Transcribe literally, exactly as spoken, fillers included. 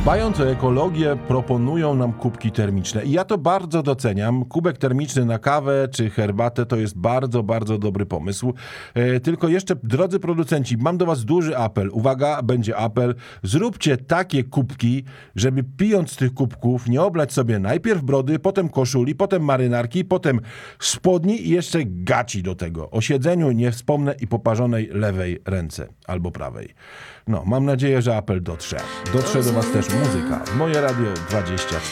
Dbając o ekologię, proponują nam kubki termiczne. I ja to bardzo doceniam. Kubek termiczny na kawę czy herbatę to jest bardzo, bardzo dobry pomysł. E, tylko jeszcze, drodzy producenci, mam do was duży apel. Uwaga, będzie apel. Zróbcie takie kubki, żeby pijąc z tych kubków nie oblać sobie najpierw brody, potem koszuli, potem marynarki, potem spodni i jeszcze gaci do tego. O siedzeniu nie wspomnę i poparzonej lewej ręce albo prawej. No, mam nadzieję, że apel dotrze. Dotrze do was też muzyka. Moje Radio dwadzieścia cztery.